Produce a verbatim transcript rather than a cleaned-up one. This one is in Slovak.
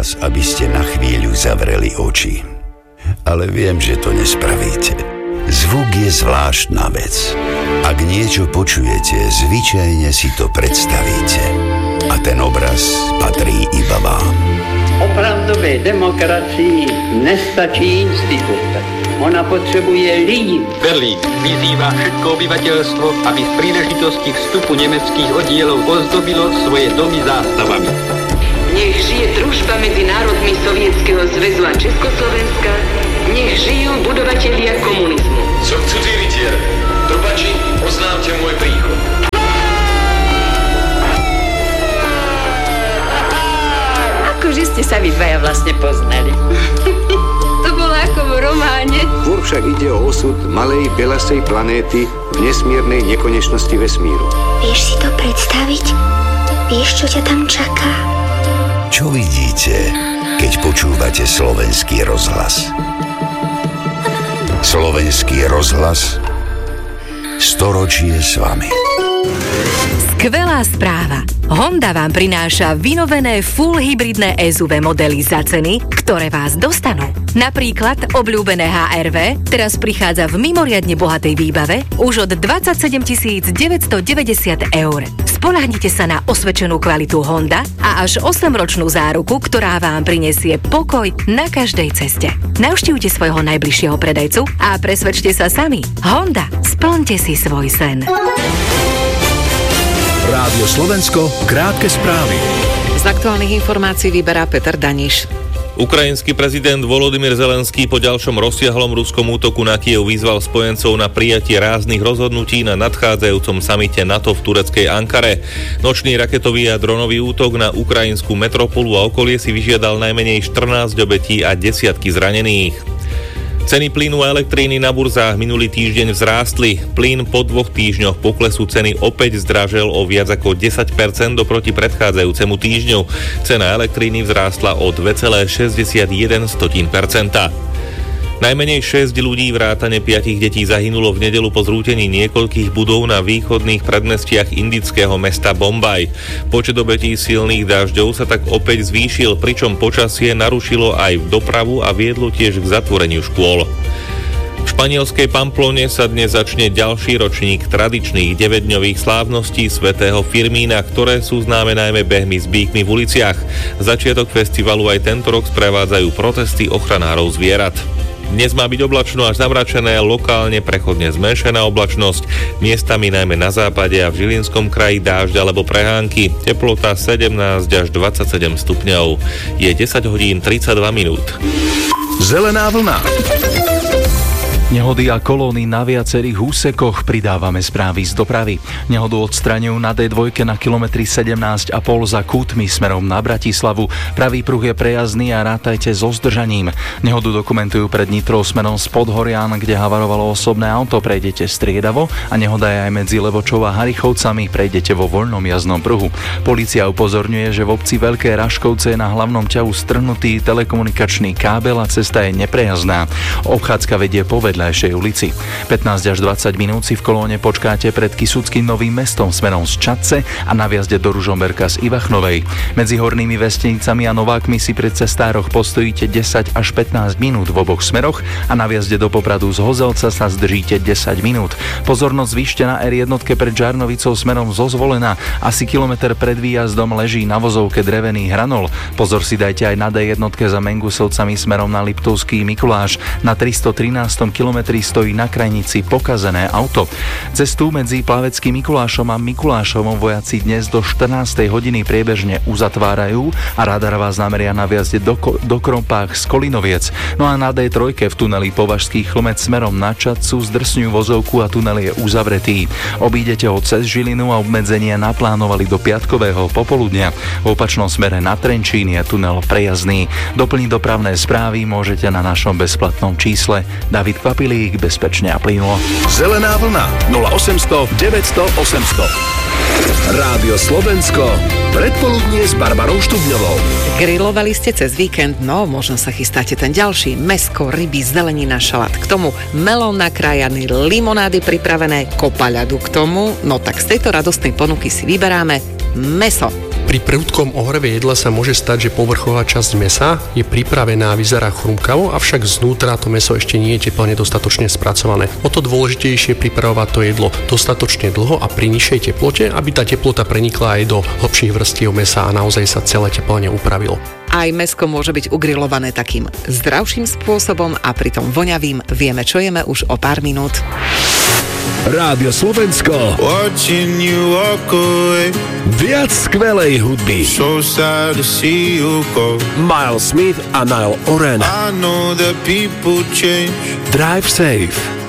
vás, aby ste na chvíľu zavreli oči. Ale viem, že to nespravíte. Zvuk je zvláštna vec. Ak niečo počujete, zvyčajne si to predstavíte. A ten obraz patrí iba vám. Opravdové demokracii nestačí institut. Ona potřebuje lidi. Berlín vyzývá všetko obyvateľstvo, aby v príležitosti vstupu nemeckých oddielov ozdobilo svoje domy zástavami. Nech žije družba medzi národmi Sovietskeho zväzu a Československa. Nech žijú budovatelia komunizmu. Som cudzí rytier. Trubači, oznámte môj príchod. Akože ste sa vy dvaja vlastne poznali. To bolo ako v románe. Tvor však ide o osud malej belasej planéty v nesmiernej nekonečnosti vesmíru. Vieš si to predstaviť? Vieš, čo ťa tam čaká? Čo vidíte, keď počúvate Slovenský rozhlas? Slovenský rozhlas, storočie s vami. Skvelá správa. Honda vám prináša vynovené full hybridné es ú vé modely za ceny, ktoré vás dostanú. Napríklad obľúbené há er vé teraz prichádza v mimoriadne bohatej výbave už od dvadsaťsedem tisíc deväťstodeväťdesiat eur. Spoľahnite sa na osvedčenú kvalitu Honda a až osemročnú záruku, ktorá vám prinesie pokoj na každej ceste. Navštívte svojho najbližšieho predajcu a presvedčte sa sami. Honda, splňte si svoj sen. Rádio Slovensko, krátke správy. Z aktuálnych informácií vyberá Peter Daniš. Ukrajinský prezident Volodymyr Zelenský po ďalšom rozsiahlom ruskom útoku na Kyjev vyzval spojencov na prijatie ráznych rozhodnutí na nadchádzajúcom samite NATO v tureckej Ankare. Nočný raketový a dronový útok na ukrajinskú metropolu a okolie si vyžiadal najmenej štrnásť obetí a desiatky zranených. Ceny plynu a elektríny na burzách minulý týždeň vzrástli. Plyn po dvoch týždňoch poklesu ceny opäť zdražel o viac ako desať percent oproti predchádzajúcemu týždňu. Cena elektríny vzrástla o dva celé šesťdesiatjeden percenta. Najmenej šesť ľudí vrátane piatich detí zahynulo v nedeľu po zrútení niekoľkých budov na východných predmestiach indického mesta Bombaj. Počet obetí silných dažďov sa tak opäť zvýšil, pričom počasie narušilo aj dopravu a viedlo tiež k zatvoreniu škôl. V španielskej Pamplone sa dnes začne ďalší ročník tradičných deväťdňových slávností svätého Firmína, ktoré sú známe najmä behmi s bíkmi v uliciach. Začiatok festivalu aj tento rok sprevádzajú protesty ochranárov zvierat. Dnes má byť oblačno až zamračené, lokálne prechodne zmenšená oblačnosť, miestami najmä na západe a v Žilinskom kraji dážď alebo prehánky. Teplota sedemnásť až dvadsaťsedem stupňov. Je desať hodín tridsaťdva minút. Zelená vlna. Nehody a kolóny na viacerých úsekoch, pridávame správy z dopravy. Nehodu odstraňujú na dé dva na kilometri sedemnásť a pol za Kútmi smerom na Bratislavu. Pravý pruh je prejazdný a rátajte so zdržaním. Nehodu dokumentujú pred Nitrou smerom z Podhorian, kde havarovalo osobné auto, prejdete striedavo a nehoda je aj medzi Levočou a Harichovcami, prejdete vo voľnom jazdnom pruhu. Polícia upozorňuje, že v obci Veľké Raškovce je na hlavnom ťahu strhnutý telekomunikačný kábel a cesta je neprejazdná. Obchádzka vedie povedľa ulici. pätnásť až dvadsať minút si v kolóne počkáte pred Kysuckým Novým Mestom smerom z Čadce a na vjazde do Ružomberka z Ivachnovej. Medzi Hornými Vestenicami a Novákmi si pri cestároch postojíte desať až pätnásť minút v oboch smeroch a na vjazde do Popradu z Hozelca sa zdržíte desať minút. Pozornosť zvýšte na er jedna pred Žarnovicou smerom zo Zvolena. Asi kilometr pred výjazdom leží na vozovke drevený hranol. Pozor si dajte aj na dé jedna za Mengusovcami smerom na Liptovský Mikuláš. Na tristotrinástom kilometri stojí na krajnici pokazené auto. Cestu medzi Plaveckým Mikulášom a Mikulášovom vojaci dnes do štrnástej hodiny priebežne uzatvárajú a radar vás nameria na vjazde do, do Krompách z Kolinoviec. No a na dé tri v tuneli Považský Chlmec smerom na Čadcu zdrsňujú vozovku a tunel je uzavretý. Obídete ho cez Žilinu a obmedzenia naplánovali do piatkového popoludnia. V opačnom smere na Trenčín je tunel prejazdný. Doplniť dopravné správy môžete na našom bezplatnom čísle. David Kvapilík, bezpečne a plynulo. Zelená vlna nula osemsto deväťsto osemsto. Rádio Slovensko, predpoludnie s Barbarou Štubňovou. Grilovali ste cez víkend? No, možno sa chystáte ten ďalší. Mäsko, ryby, zelenina, šalát. K tomu melón nakrájaný, limonády pripravené, kopa ľadu k tomu. No tak z tejto radostnej ponuky si vyberáme mäso. Pri prudkom ohreve jedla sa môže stať, že povrchová časť mesa je pripravená a vyzerá chrumkavo, avšak znútra to meso ešte nie je teplne dostatočne spracované. O to dôležitejšie pripravovať to jedlo dostatočne dlho a pri nižšej teplote, aby tá teplota prenikla aj do hlbších vrstiev mesa a naozaj sa celé teplne upravilo. Aj mäsko môže byť ugrilované takým zdravším spôsobom a pritom voňavým. Vieme, čo jeme už o pár minút. Rádio Slovensko. Viac skvelej hudby. So Miles Smith a Niall Horan. Drive Safe.